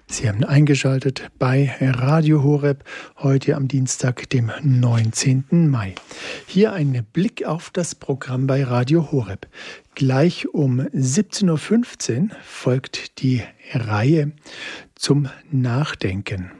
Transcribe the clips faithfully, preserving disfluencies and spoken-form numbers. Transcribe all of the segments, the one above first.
Sie haben eingeschaltet bei Radio Horeb, heute am Dienstag, dem neunzehnten Mai. Hier ein Blick auf das Programm bei Radio Horeb. Gleich um siebzehn Uhr fünfzehn folgt die Reihe zum Nachdenken.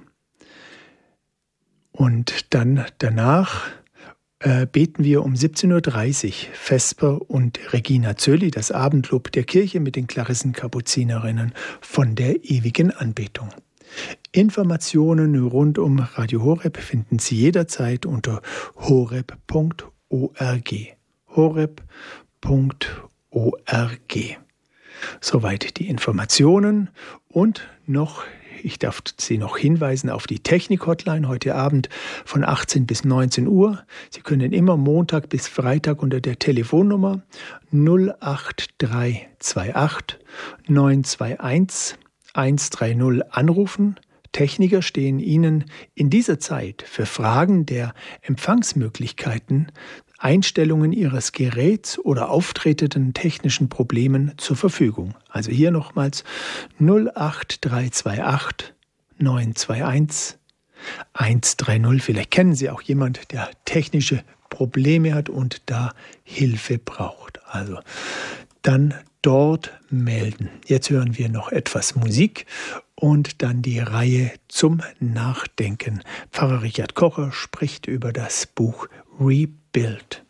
Und dann danach äh, beten wir um siebzehn Uhr dreißig Vesper und Regina Zölli, das Abendlob der Kirche mit den Klarissenkapuzinerinnen von der ewigen Anbetung. Informationen rund um Radio Horeb finden Sie jederzeit unter horeb punkt org. horeb punkt org. Soweit die Informationen und noch Ich darf Sie noch hinweisen auf die Technik-Hotline heute Abend von achtzehn bis neunzehn Uhr. Sie können immer Montag bis Freitag unter der Telefonnummer null acht drei zwei acht neun zwei eins eins drei null anrufen. Techniker stehen Ihnen in dieser Zeit für Fragen der Empfangsmöglichkeiten, Einstellungen Ihres Geräts oder auftretenden technischen Problemen zur Verfügung. Also hier nochmals null acht drei zwei acht neun zwei eins eins drei null. Vielleicht kennen Sie auch jemanden, der technische Probleme hat und da Hilfe braucht. Also dann dort melden. Jetzt hören wir noch etwas Musik und dann die Reihe zum Nachdenken. Pfarrer Richard Kocher spricht über das Buch Rebuild.